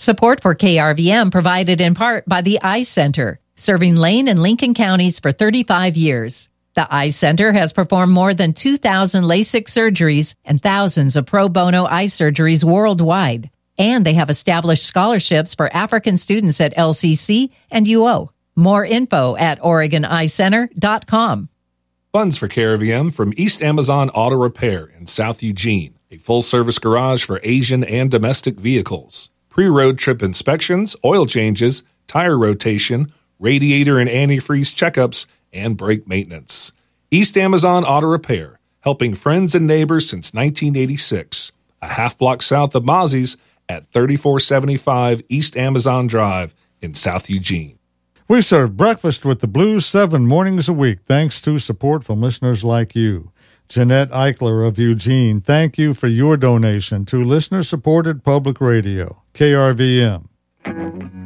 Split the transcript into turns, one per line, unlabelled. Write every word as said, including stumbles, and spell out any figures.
Support for K R V M provided in part by the Eye Center, serving Lane and Lincoln counties for thirty-five years. The Eye Center has performed more than two thousand LASIK surgeries and thousands of pro bono eye surgeries worldwide. And they have established scholarships for African students at L C C and U O. More info at Oregon Eye Center dot com.
Funds for K R V M from East Amazon Auto Repair in South Eugene, a full-service garage for Asian and domestic vehicles. Pre-road trip inspections, oil changes, tire rotation, radiator and antifreeze checkups, and brake maintenance. East Amazon Auto Repair, helping friends and neighbors since nineteen eighty-six. A half block south of Mozzie's at thirty-four seventy-five East Amazon Drive in South Eugene.
We serve breakfast with the Blues seven mornings a week, thanks to support from listeners like you. Jeanette Eichler of Eugene, thank you for your donation to listener-supported public radio, K R V M.